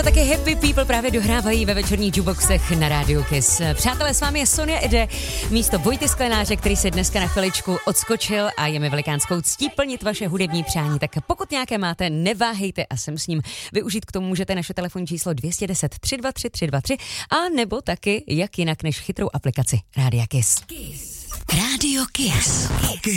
a taky Happy People právě dohrávají ve večerních jukeboxech na rádiu Kiss. Přátelé, s vámi je Sonia Ede, místo Vojty Sklenáře, který se dneska na chviličku odskočil a je mi velikánskou ctí plnit vaše hudební přání. Tak pokud nějaké máte, neváhejte a sem s ním využít. K tomu můžete naše telefonní číslo 210 323 323 a nebo taky jak jinak než chytrou aplikaci Rádia Kiss. Radio Kiss.